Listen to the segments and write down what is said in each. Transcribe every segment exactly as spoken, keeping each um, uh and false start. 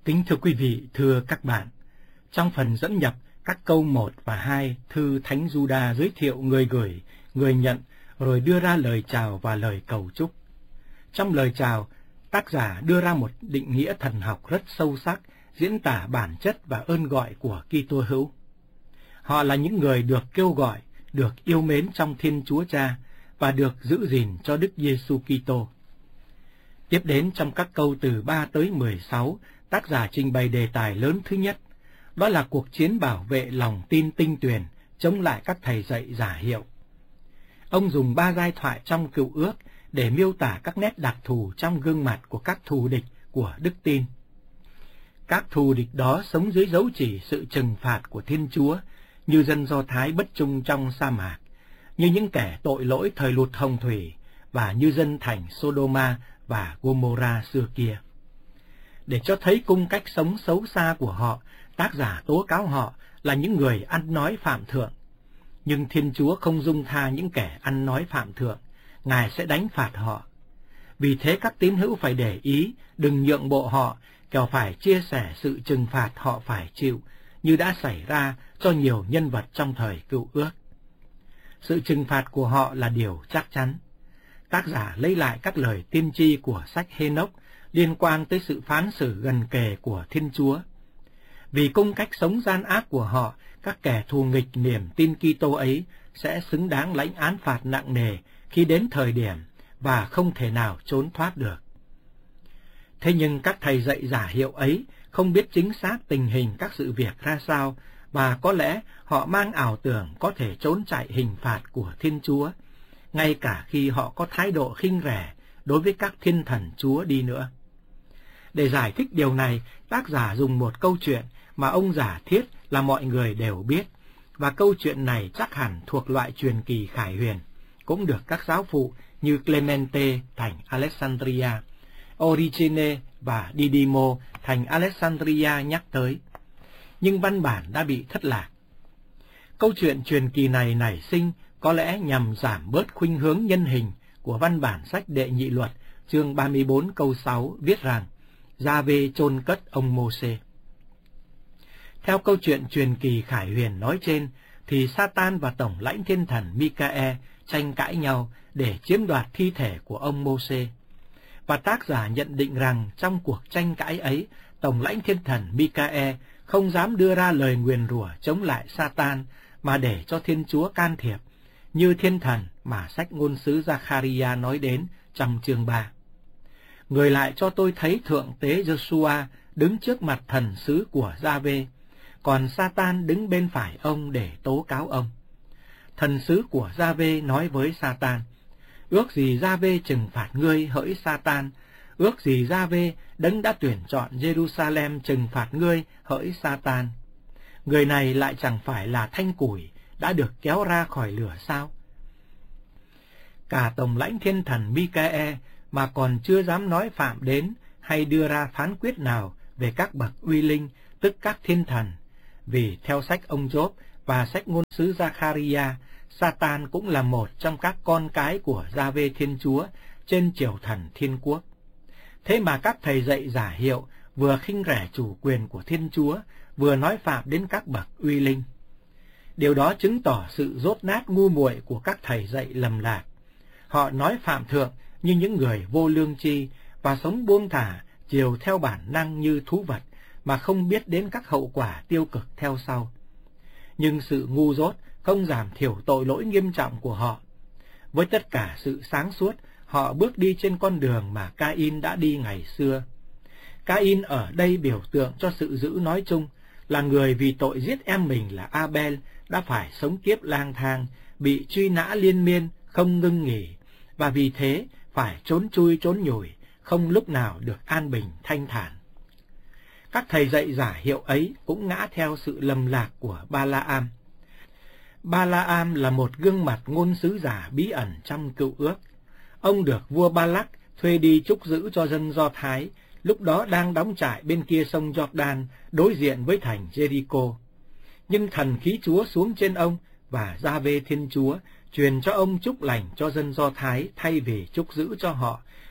Kính thưa quý vị, thưa các bạn, trong phần dẫn nhập các câu một và hai, thư Thánh Giuđa giới thiệu người gửi, người nhận, rồi đưa ra lời chào và lời cầu chúc. Trong lời chào, tác giả đưa ra một định nghĩa thần học rất sâu sắc, diễn tả bản chất và ơn gọi của Kitô hữu. Họ là những người được kêu gọi, được yêu mến trong Thiên Chúa Cha và được giữ gìn cho Đức Giêsu Kitô. Tiếp đến trong các câu từ ba tới mười sáu, tác giả trình bày đề tài lớn thứ nhất, đó là cuộc chiến bảo vệ lòng tin tinh tuyền, chống lại các thầy dạy giả hiệu. Ông dùng ba giai thoại trong Cựu Ước để miêu tả các nét đặc thù trong gương mặt của các thù địch của đức tin. Các thù địch đó sống dưới dấu chỉ sự trừng phạt của Thiên Chúa, như dân Do Thái bất trung trong sa mạc, như những kẻ tội lỗi thời lụt hồng thủy, và như dân thành Sodoma và Gomorrah xưa kia. Để cho thấy cung cách sống xấu xa của họ, tác giả tố cáo họ là những người ăn nói phạm thượng. Nhưng Thiên Chúa không dung tha những kẻ ăn nói phạm thượng, Ngài sẽ đánh phạt họ. Vì thế các tín hữu phải để ý, đừng nhượng bộ họ, kẻo phải chia sẻ sự trừng phạt họ phải chịu, như đã xảy ra cho nhiều nhân vật trong thời Cựu Ước. Sự trừng phạt của họ là điều chắc chắn. Tác giả lấy lại các lời tiên tri của sách Hê-nốc liên quan tới sự phán xử gần kề của Thiên Chúa. Vì cung cách sống gian ác của họ, các kẻ thù nghịch niềm tin Kitô ấy sẽ xứng đáng lãnh án phạt nặng nề khi đến thời điểm và không thể nào trốn thoát được. Thế nhưng các thầy dạy giả hiệu ấy không biết chính xác tình hình các sự việc ra sao, và có lẽ họ mang ảo tưởng có thể trốn chạy hình phạt của Thiên Chúa, ngay cả khi họ có thái độ khinh rẻ đối với các thiên thần Chúa đi nữa. Để giải thích điều này, tác giả dùng một câu chuyện mà ông giả thiết là mọi người đều biết, và câu chuyện này chắc hẳn thuộc loại truyền kỳ khải huyền, cũng được các giáo phụ như Clemente thành Alexandria, Origene và Didymo thành Alexandria nhắc tới. Nhưng văn bản đã bị thất lạc. Câu chuyện truyền kỳ này nảy sinh có lẽ nhằm giảm bớt khuynh hướng nhân hình của văn bản sách Đệ Nhị Luật, chương ba mươi bốn câu sáu viết rằng Gia-vê chôn cất ông Mô-sê. Theo câu chuyện truyền kỳ khải huyền nói trên, thì Satan và tổng lãnh thiên thần Mi-ca-e tranh cãi nhau để chiếm đoạt thi thể của ông Mô-sê. Và tác giả nhận định rằng trong cuộc tranh cãi ấy, tổng lãnh thiên thần Mi-ca-e không dám đưa ra lời nguyền rủa chống lại Satan, mà để cho Thiên Chúa can thiệp, như thiên thần mà sách ngôn sứ Gia-kha-ri-a nói đến trong chương ba. Người lại cho tôi thấy thượng tế Giê-xu-a đứng trước mặt thần sứ của Gia-vê, còn Satan đứng bên phải ông để tố cáo ông. Thần sứ của Gia-vê nói với Satan, ước gì Gia-vê trừng phạt ngươi hỡi Satan, ước gì Gia-vê đấng đã tuyển chọn Jerusalem trừng phạt ngươi hỡi Satan. Người này lại chẳng phải là thanh củi đã được kéo ra khỏi lửa sao? Cả tổng lãnh thiên thần Mi-ca-e mà còn chưa dám nói phạm đến hay đưa ra phán quyết nào về các bậc uy linh, tức các thiên thần, vì theo sách ông Gióp và sách ngôn sứ Gia-kha-ri-a, Satan cũng là một trong các con cái của Gia-vê Thiên Chúa trên triều thần thiên quốc. Thế mà các thầy dạy giả hiệu vừa khinh rẻ chủ quyền của Thiên Chúa, vừa nói phạm đến các bậc uy linh. Điều đó chứng tỏ sự dốt nát ngu muội của các thầy dạy lầm lạc. Họ nói phạm thượng như những người vô lương tri và sống buông thả, chiều theo bản năng như thú vật, mà không biết đến các hậu quả tiêu cực theo sau. Nhưng sự ngu dốt không giảm thiểu tội lỗi nghiêm trọng của họ. Với tất cả sự sáng suốt, họ bước đi trên con đường mà Ca-in đã đi ngày xưa. Ca-in ở đây biểu tượng cho sự dữ nói chung, là người vì tội giết em mình là A-bel đã phải sống kiếp lang thang, bị truy nã liên miên, không ngưng nghỉ, và vì thế phải trốn chui trốn nhủi, không lúc nào được an bình thanh thản. Các thầy dạy giả hiệu ấy cũng ngã theo sự lầm lạc của Ba-la-am. Ba-la-am là một gương mặt ngôn sứ giả bí ẩn trong Cựu Ước. Ông được vua Ba-lắc thuê đi trúc giữ cho dân Do Thái, lúc đó đang đóng trại bên kia sông Jordan, đối diện với thành Jericho. Nhưng thần khí Chúa xuống trên ông, và Gia-vê Thiên Chúa truyền cho ông chúc lành cho dân Do Thái thay vì chúc giữ cho họ,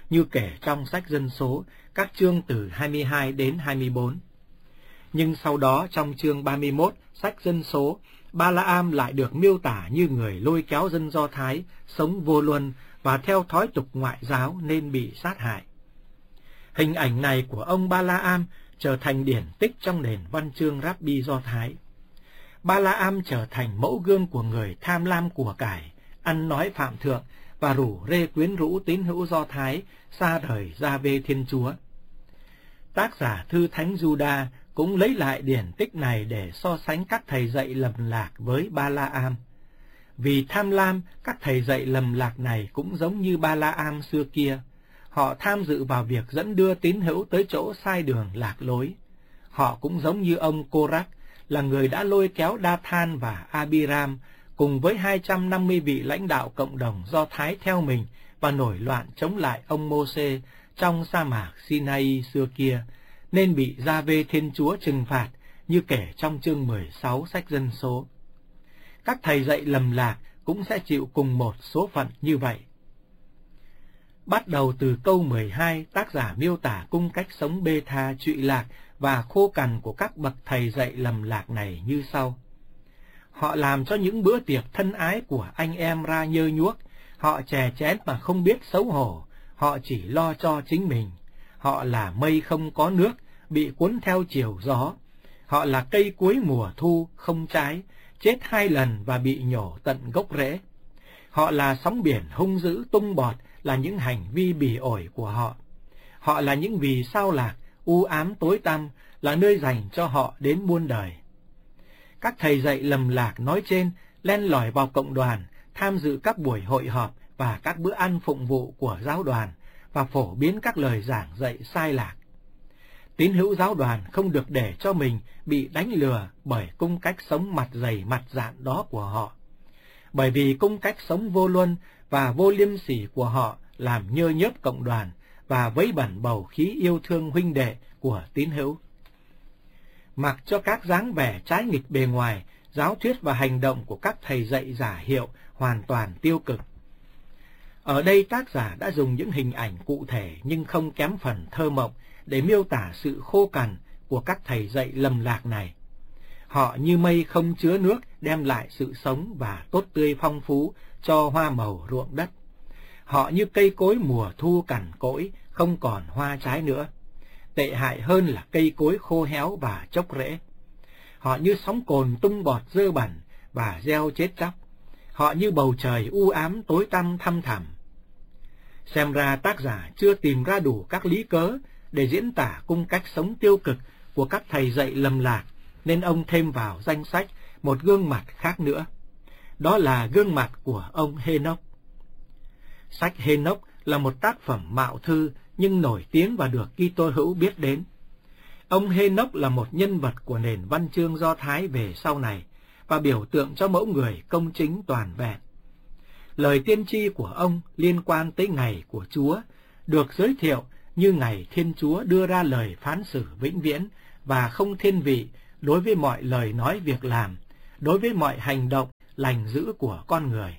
như kể trong sách Dân Số, các chương từ hai mươi hai đến hai mươi bốn. Nhưng sau đó trong chương ba mươi mốt, sách Dân Số, Ba-la-am lại được miêu tả như người lôi kéo dân Do Thái sống vô luân và theo thói tục ngoại giáo nên bị sát hại. Hình ảnh này của ông Ba-la-am trở thành điển tích trong nền văn chương Rabbi Do Thái. Ba-la-am trở thành mẫu gương của người tham lam của cải, ăn nói phạm thượng và rủ rê quyến rũ tín hữu Do Thái xa rời Gia-vê Thiên Chúa. Tác giả thư Thánh Giuđa cũng lấy lại điển tích này để so sánh các thầy dạy lầm lạc với Ba-la-am. Vì tham lam, các thầy dạy lầm lạc này cũng giống như Ba-la-am xưa kia. Họ tham dự vào việc dẫn đưa tín hữu tới chỗ sai đường lạc lối. Họ cũng giống như ông Cô-rắc, là người đã lôi kéo Đa-than và A-bi-ram cùng với hai trăm năm mươi vị lãnh đạo cộng đồng Do Thái theo mình và nổi loạn chống lại ông Mô-sê trong sa mạc Sinai xưa kia, nên bị Gia-vê Thiên Chúa trừng phạt như kể trong chương mười sáu sách Dân Số. Các thầy dạy lầm lạc cũng sẽ chịu cùng một số phận như vậy. Bắt đầu từ câu mười hai, tác giả miêu tả cung cách sống bê tha, trụy lạc và khô cằn của các bậc thầy dạy lầm lạc này như sau. Họ làm cho những bữa tiệc thân ái của anh em ra nhơ nhuốc, họ chè chén mà không biết xấu hổ, họ chỉ lo cho chính mình. Họ là mây không có nước, bị cuốn theo chiều gió. Họ là cây cuối mùa thu, không trái, chết hai lần và bị nhổ tận gốc rễ. Họ là sóng biển hung dữ tung bọt, là những hành vi bỉ ổi của họ. Họ là những vì sao lạc, u ám tối tăm, là nơi dành cho họ đến muôn đời. Các thầy dạy lầm lạc nói trên len lỏi vào cộng đoàn, tham dự các buổi hội họp và các bữa ăn phụng vụ của giáo đoàn và phổ biến các lời giảng dạy sai lạc. Tín hữu giáo đoàn không được để cho mình bị đánh lừa bởi cung cách sống mặt dày mặt dạn đó của họ. Bởi vì cung cách sống vô luân và vô liêm sỉ của họ làm nhơ nhớp cộng đoàn và vấy bẩn bầu khí yêu thương huynh đệ của tín hữu. Mặc cho các dáng vẻ trái nghịch bề ngoài, giáo thuyết và hành động của các thầy dạy giả hiệu hoàn toàn tiêu cực. Ở đây tác giả đã dùng những hình ảnh cụ thể nhưng không kém phần thơ mộng để miêu tả sự khô cằn của các thầy dạy lầm lạc này. Họ như mây không chứa nước, đem lại sự sống và tốt tươi phong phú cho hoa màu ruộng đất. Họ như cây cối mùa thu cằn cỗi, không còn hoa trái nữa. Tệ hại hơn là cây cối khô héo và chốc rễ. Họ như sóng cồn tung bọt dơ bẩn và gieo chết chóc. Họ như bầu trời u ám tối tăm thăm thẳm. Xem ra tác giả chưa tìm ra đủ các lý cớ để diễn tả cung cách sống tiêu cực của các thầy dạy lầm lạc, nên ông thêm vào danh sách một gương mặt khác nữa. Đó là gương mặt của ông Hê-nốc. Sách Hê-nốc là một tác phẩm mạo thư nhưng nổi tiếng và được Kitô hữu biết đến. Ông Hê-nốc là một nhân vật của nền văn chương Do Thái về sau này và biểu tượng cho mẫu người công chính toàn vẹn. Lời tiên tri của ông liên quan tới ngày của Chúa được giới thiệu như ngày Thiên Chúa đưa ra lời phán xử vĩnh viễn và không thiên vị đối với mọi lời nói việc làm, đối với mọi hành động lành dữ của con người.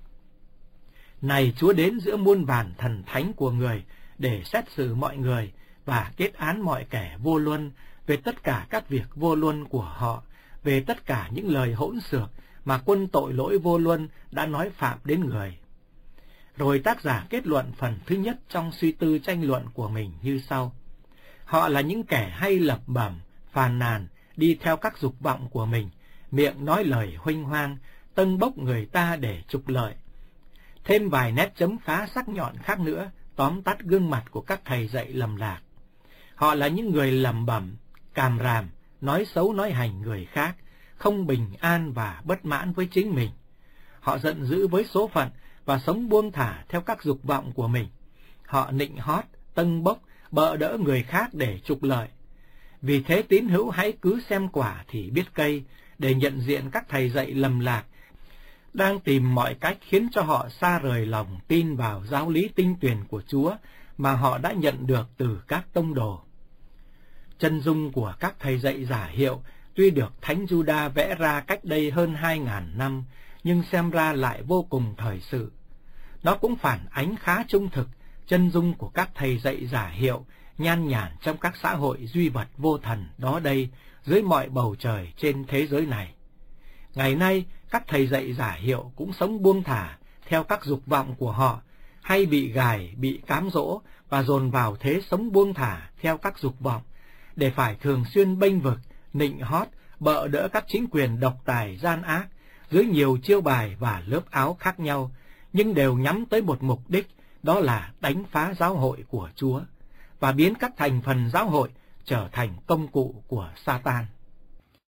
Này Chúa đến giữa muôn vàn thần thánh của người để xét xử mọi người và kết án mọi kẻ vô luân về tất cả các việc vô luân của họ, về tất cả những lời hỗn xược mà quân tội lỗi vô luân đã nói phạm đến người. Rồi tác giả kết luận phần thứ nhất trong suy tư tranh luận của mình như sau. Họ là những kẻ hay lẩm bẩm, phàn nàn, đi theo các dục vọng của mình, miệng nói lời huênh hoang, tâng bốc người ta để trục lợi. Thêm vài nét chấm phá sắc nhọn khác nữa, tóm tắt gương mặt của các thầy dạy lầm lạc. Họ là những người lẩm bẩm, càm ràm, nói xấu nói hành người khác, không bình an và bất mãn với chính mình. Họ giận dữ với số phận và sống buông thả theo các dục vọng của mình. Họ nịnh hót, tâng bốc, bợ đỡ người khác để trục lợi. Vì thế tín hữu hãy cứ xem quả thì biết cây, để nhận diện các thầy dạy lầm lạc đang tìm mọi cách khiến cho họ xa rời lòng tin vào giáo lý tinh tuyền của Chúa mà họ đã nhận được từ các tông đồ. Chân dung của các thầy dạy giả hiệu tuy được Thánh Giuđa vẽ ra cách đây hơn hai ngàn năm, nhưng xem ra lại vô cùng thời sự. Nó cũng phản ánh khá trung thực chân dung của các thầy dạy giả hiệu nhan nhản trong các xã hội duy vật vô thần đó đây dưới mọi bầu trời trên thế giới này. Ngày nay, các thầy dạy giả hiệu cũng sống buông thả theo các dục vọng của họ, hay bị gài, bị cám dỗ và dồn vào thế sống buông thả theo các dục vọng, để phải thường xuyên bênh vực, nịnh hót, bợ đỡ các chính quyền độc tài gian ác dưới nhiều chiêu bài và lớp áo khác nhau, nhưng đều nhắm tới một mục đích, đó là đánh phá giáo hội của Chúa và biến các thành phần giáo hội trở thành công cụ của Sa-tan.